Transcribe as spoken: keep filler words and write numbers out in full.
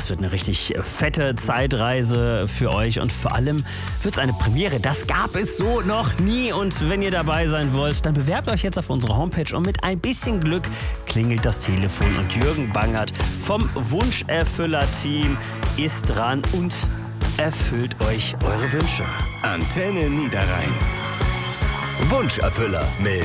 das wird eine richtig fette Zeitreise für euch und vor allem wird es eine Premiere. Das gab es so noch nie und wenn ihr dabei sein wollt, dann bewerbt euch jetzt auf unsere Homepage und mit ein bisschen Glück klingelt das Telefon und Jürgen Bangert vom Wunscherfüller-Team ist dran und erfüllt euch eure Wünsche. Antenne Niederrhein. Wunscherfüller mit